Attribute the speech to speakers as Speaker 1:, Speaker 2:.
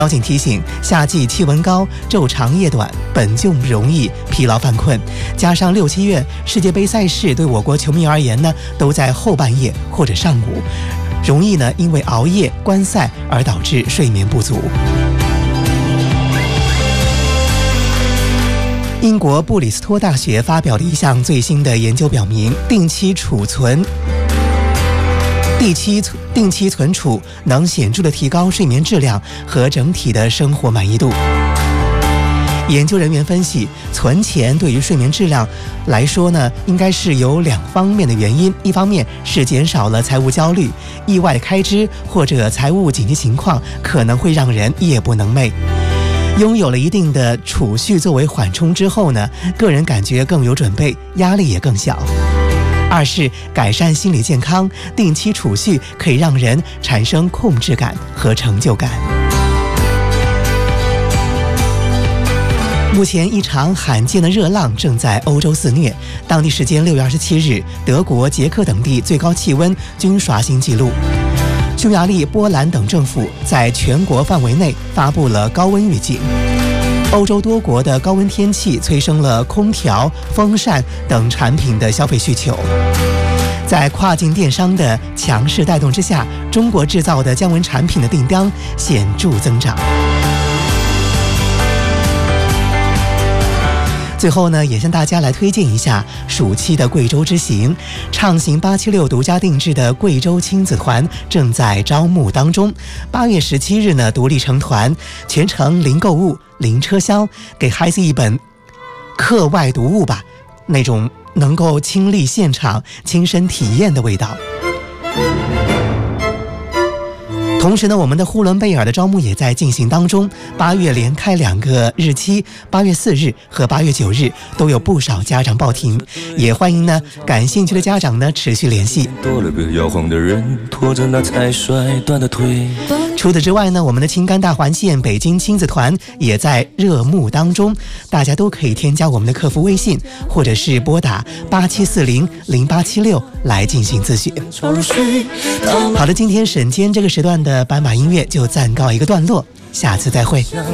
Speaker 1: 交警提醒，夏季气温高，昼长夜短，本就容易疲劳犯困。加上6、7月世界杯赛事对我国球迷而言呢，都在后半夜或者上午，容易呢因为熬夜观赛而导致睡眠不足。英国布里斯托大学发表的一项最新的研究表明，定期存储能显著地提高睡眠质量和整体的生活满意度。研究人员分析，存钱对于睡眠质量来说呢，应该是有2方面的原因。一方面是减少了财务焦虑，意外开支或者财务紧急情况可能会让人夜不能寐。拥有了一定的储蓄作为缓冲之后呢，个人感觉更有准备，压力也更小。二是改善心理健康，定期储蓄可以让人产生控制感和成就感。目前一场罕见的热浪正在欧洲肆虐，当地时间6月27日，德国、捷克等地最高气温均刷新纪录。匈牙利、波兰等政府在全国范围内发布了高温预警。欧洲多国的高温天气催生了空调、风扇等产品的消费需求。在跨境电商的强势带动之下，中国制造的降温产品的订单显著增长。最后呢，也向大家来推荐一下暑期的贵州之行。畅行876独家定制的贵州亲子团正在招募当中。8月17日呢，独立成团，全程零购物、零车厢，给孩子一本课外读物吧，那种能够亲历现场、亲身体验的味道。同时呢，我们的呼伦贝尔的招募也在进行当中，8月连开2个日期，8月4日和8月9日都有不少家长报名，也欢迎呢感兴趣的家长呢持续联系。
Speaker 2: 多了个摇晃的人，拖着那才摔断的腿。
Speaker 1: 除此之外呢，我们的青甘大环线北京亲子团也在热幕当中，大家都可以添加我们的客服微信，或者是拨打87400876来进行咨询。好的，今天沈监这个时段的斑马音乐就暂告一个段落，下次再会。